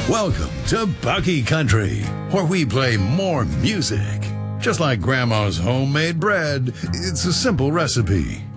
Welcome to Bucky Country, where we play more music. Just like Grandma's homemade bread, it's a simple recipe.